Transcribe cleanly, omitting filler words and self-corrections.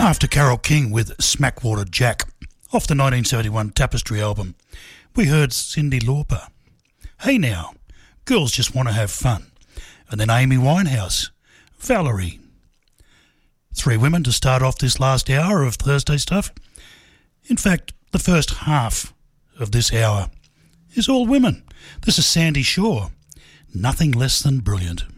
After Carole King with Smackwater Jack, off the 1971 Tapestry album, we heard Cyndi Lauper. Hey Now, Girls Just Want to Have Fun. And then Amy Winehouse, Valerie. Three women to start off this last hour of Thursday Stuff. In fact, the first half of this hour is all women. This is Sandy Shaw. Nothing less than brilliant.